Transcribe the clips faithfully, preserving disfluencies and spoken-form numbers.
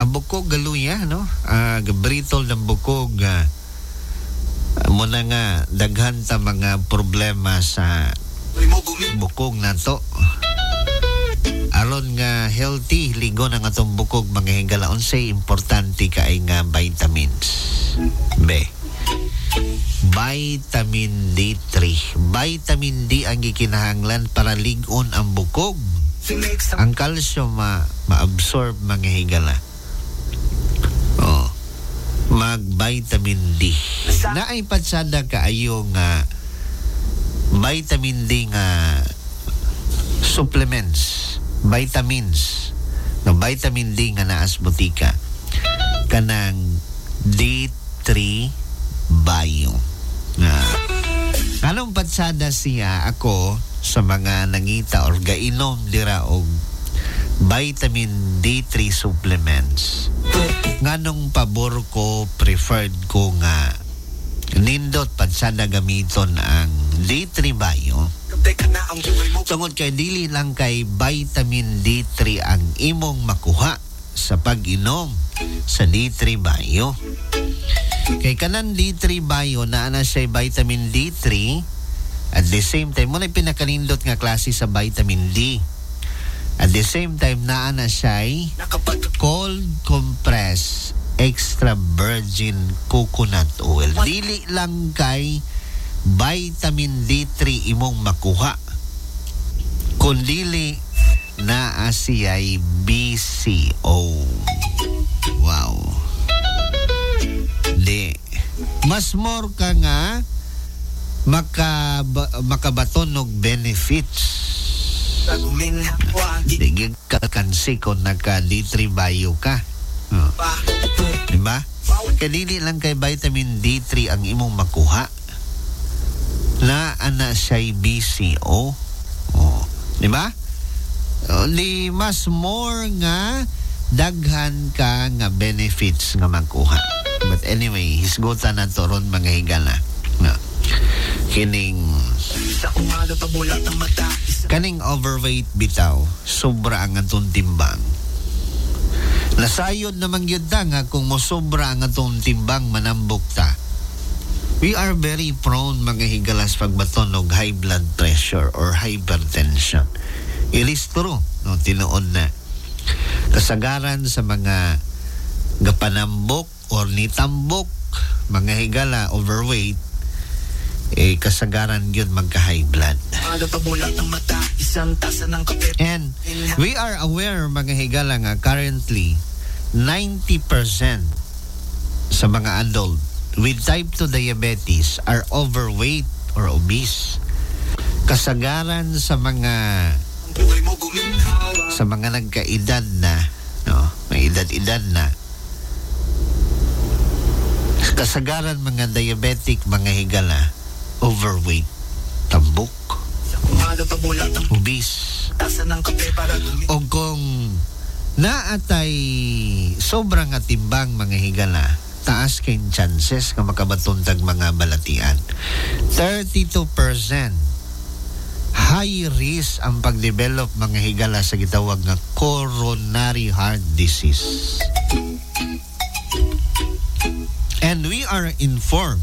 ang bukog galuya, no? Uh, gabritol ng bukog, uh, muna nga, daghan ta mga problema sa bukog na to. Aron nga healthy, ligo na nga itong bukog, mga higala. Unsay importante ka ay nga vitamins. B. Vitamin D three. Vitamin D ang gikinahanglan para ligon ang bukog. Ang calcium ma ma-absorb, mga higala. Oh. Mag-vitamin D. Naay patsada kaayo nga vitamin D nga supplements, vitamins, no, vitamin D nga naas butika kanang D three Bio. Na kanong patsada siya ako sa mga nangita or gainom dira og vitamin D three supplements. Nganong pabor ko, preferred ko nga nindot patsada gamiton ang D three Bio. Tungod kay dili lang kay vitamin D three ang imong makuha sa pag-inom sa D three Bio. Kay kanan D three Bio na ana siya vitamin D three at the same time mo na pinakanindot nga klase sa vitamin D. At the same time na ana siya cold compress extra virgin coconut oil. Dili lang kay vitamin D three imong makuha, kundili na asiyay B C O. Wow. Di. Mas more ka nga maka, makabaton og benefits. Di kakansi kung naka D three Bio ka. Oh. Diba? Kaya dili lang kay vitamin D three ang imong makuha, na ana siya'y B C O. Oh. Diba? Di mas more nga daghan ka nga benefits nga makuha. But anyway, hisgutan na to ron, mga higala. No. Kining kaning overweight bitaw, sobra ang atong timbang. Nasayod naman yun da nga kung mosobra ang atong timbang, manambok ta. We are very prone, mga higalas, pagbaton og high blood pressure or hypertension. It is true, no, tinuod na. Kasagaran sa mga gapanambok or nitambok, mga higala, overweight, eh, kasagaran yun magka-high blood. And we are aware, mga higala, nga currently, ninety percent sa mga adult with type two diabetes are overweight or obese. Kasagaran sa mga sa mga nagkaedad na, no, may edad-edad na, kasagaran mga diabetic, mga higala, overweight, tambok, obese. O kung naatay sobrang atimbang, mga higala, taas kayong chances nga makabatuntag mga balatian. thirty-two percent high risk ang pagdevelop, mga higala, sa gitawag nga coronary heart disease. And we are informed,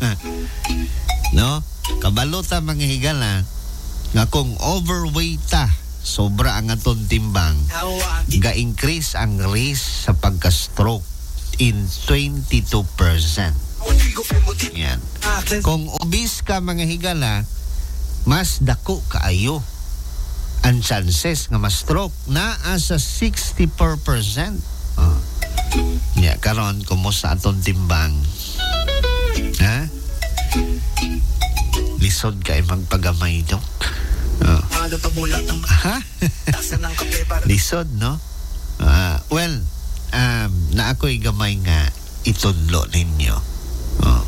no? Kabalota, mga higala, nga kung overweight ta, sobra ang aton timbang, ga-increase ang risk sa pagka-stroke in twenty-two percent. Yan. Kung obese ka, mga higala, mas dako kaayo ang chances nga ma-stroke, na asa sixty-four percent. Oh. Ya, karon kumusta atong timbang? Ha? Lisod ka magpagamay, Dok. Oh. Ha? Lisod, no? Uh, well, um, na ako'y gamay nga itudlo ninyo. Oh.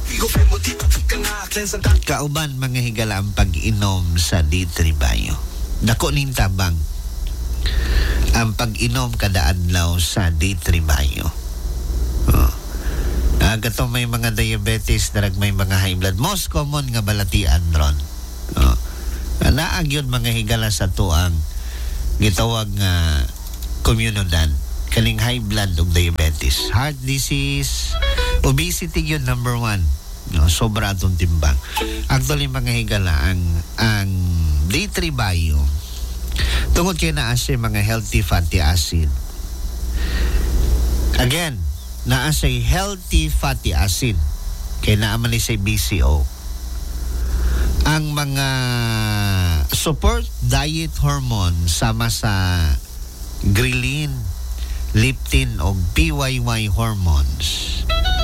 Kauban, mga higala, ang pag-inom sa D three Bio. Dako ning tabang ang pag-inom kada adlaw sa D three Bio. Oh. Uh, gato may mga diabetes, darag may mga high blood. Most common nga balatian ron. Oh. Uh, naag yun, mga higala, sa tuang gitawag nga komunidad. kaning high blood ug diabetes, heart disease, obesity yun number one. No, sobra atong timbang. Actually mga higala ang ang D three Bio tungod kay naa siya mga healthy fatty acid. Again, naa siya healthy fatty acid kay naa man siya B C O. Ang mga support diet hormone sama sa ghrelin, leptin o P Y Y hormones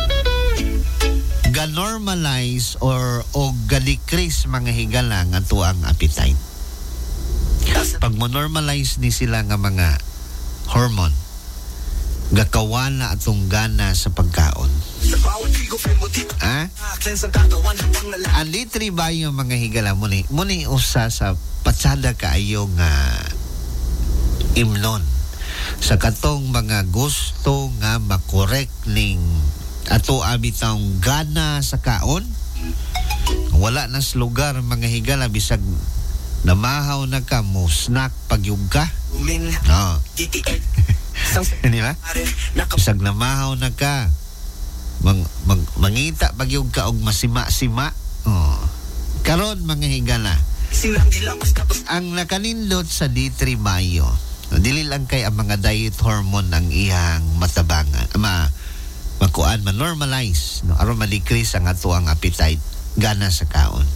ga-normalize or o ga-decrease mga higala nga tuang appetite. Pag mo-normalize ni sila nga mga hormone, gakawan na atong gana sa pagkaon. Ha? Ang D three Bio mga higala muni, muni usa sa patsada kaayo nga imnon sa katong mga gusto nga makorek ning ato abitang gana sa kaon. Wala na sa lugar mga higala bisag namahaw na ka mo snack pagyug ka. No. Di ba? Bisag namahaw na ka mang, mang, mangita pagyug ka og masima-sima. Oh. Karon mga higala ang nakanindot sa D three Bio, dili lang kay ang mga diet hormone ang iyang matabangan ma makuan ma-normalize no aron ma-decrease ang ato ang appetite gana sa kaon.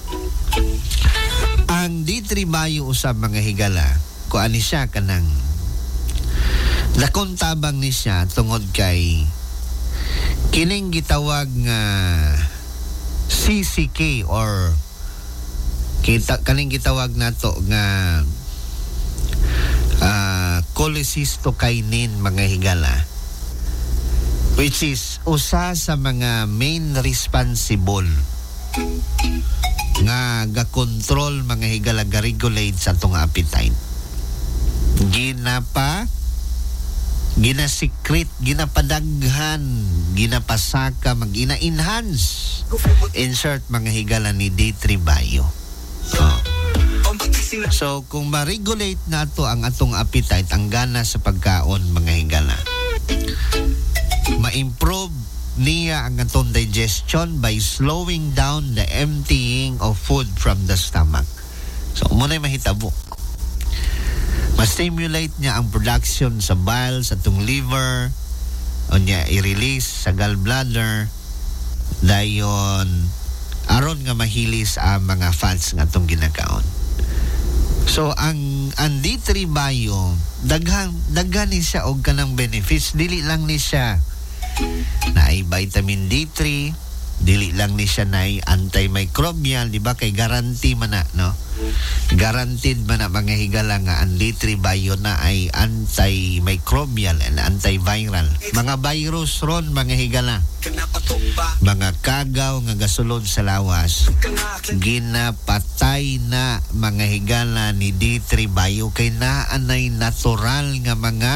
Ang D three Bio usab mga higala kuan ni siya kanang lakontabang ni siya tungod kay kining gitawag nga C C K or kita kaning gitawag nato nga uh, cholecystokinin mga higala, which is usa sa mga main responsible nga ga-control mga higala ga-regulate sa atong appetite. Ginapa ginasikret, ginapadaghan, ginapasaka, mag-ina-enhance insert mga higala ni D three Bio. Oh. So kung ma-regulate nato ang atong appetite, ang gana sa pagkaon mga higala, ma-improve niya ang atong digestion by slowing down the emptying of food from the stomach. So muna'y mahitabo, ma-stimulate niya ang production sa bile sa atong liver, o niya i-release sa gallbladder dayon aron nga mahilis ang mga fats nga atong ginakaon. So ang ang D three Bio daghan daghan ni siya og kanang benefits, dili lang ni siya naay vitamin D three, dili lang ni siya naay antimicrobial, di ba kay guarantee man na no, guaranteed man na mga higala nga ang D three Bio na ay antimicrobial and antiviral. Mga virus ron mga higala, mga kagaw nga gasulod sa lawas, ginapatay na mga higala ni D three Bio kay naanay natural nga mga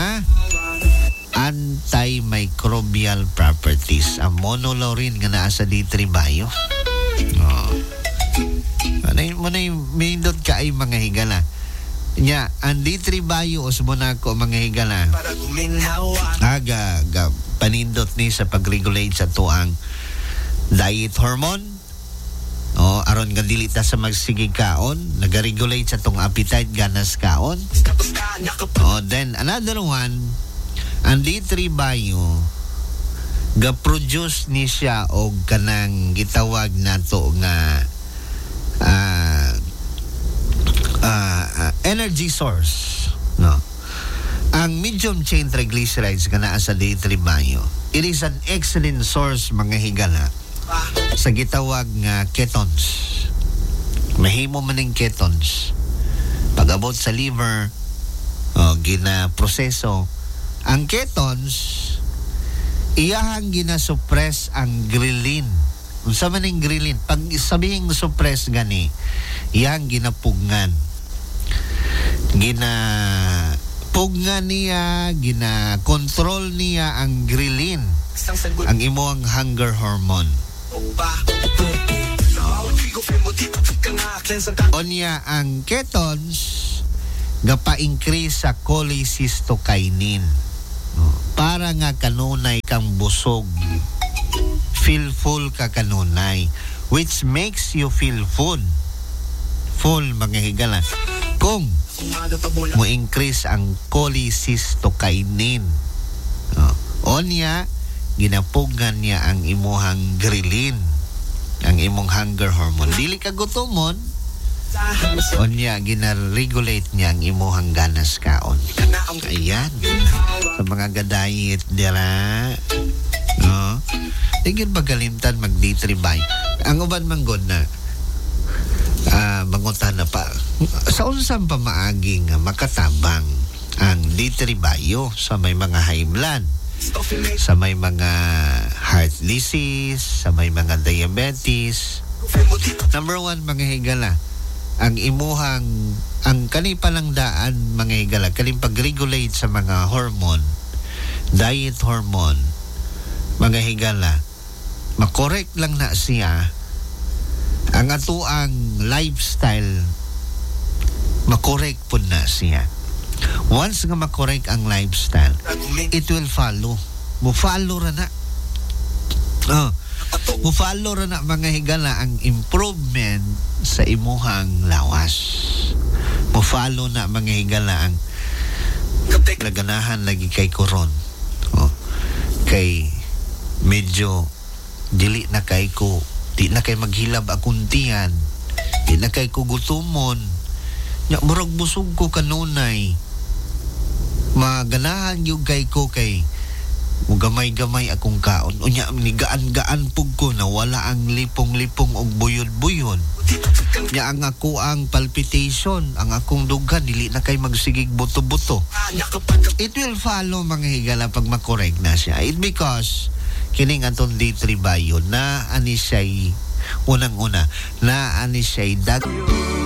antimicrobial properties. Ang monolaurin nga naa sa D three Bio. Oh. Manay manay mindot ka ay mga higala. Nya ang D three Bio usbo na ko mga higala. Aga ga panindot ni sa pag-regulate sa tuang diet hormone. O aron nga dili ta sa magsigig kaon, nag-regulate sa tong appetite ganas kaon. O then another one, ang D three Bio ga-produce ni siya og kanang gitawag nato nga uh, uh, uh, energy source, no. Ang medium chain triglycerides nga naa sa D three Bio, it is an excellent source mga higala sa gitawag nga ketones. Mahimo man ning ketones pag-abot sa liver, o gina-proseso ang ketones, iyahang gina-suppress ang ghrelin. Unsa man ning ghrelin? Pag sabihing suppress gani, iyahang ginapugnan. Gina pugnan niya, gina-control niya ang ghrelin, ang imong hunger hormone. Onya ang ketones gapa-increase sa cholecystokinin. No. para nga kanunay kang busog. Feel full ka kanunay, which makes you feel full. Full, mga higala. Kung mo increase ang cholecystokinin, oh, o niya, ginapugan niya ang imuhang ghrelin, ang imong hunger hormone. Dili ka gutomon, o niya, gina-regulate niya ang imuhang ganas kaon. Ayan. Sa mga gadayit dira, no? Tingin magalimtan mag-D three buy. Ang uban manggod na, uh, mangutan na pa, sa unsang pamaaging makatabang ang D three bio sa may mga high blood, sa may mga heart disease, sa may mga diabetes. Number one, mga higala, ang imuhang, ang kani palang daan, mga higala, kaning pag-regulate sa mga hormone, diet hormone, mga higala, makorek lang na siya ang atuang lifestyle, makorek po na siya. Once nga makorek ang lifestyle, it will follow. Mo-follow ra na. Oh, mo-follow ra na, mga higala, ang improvement sa imuhang lawas. Mo-follow na, mga higala, ang laganahan lagi kay koron. Oh, kay medyo dili na kay ko, di na kay maghilab akong tiyan, di na kay ko gutumon, nya murag busog ko kanunay, maganahan yung kay ko kay mugamay-gamay akong kaon, o nya nigaan-gaan pug ko na wala ang lipong-lipong og buyod-buyod, nya ang ako ang palpitation, ang akong dugan dili na kay magsigig buto-buto. It will follow, mga higala, pag makorek na siya. It because kining aton D three bio na ani siya'y unang-una, na ani siya'y dag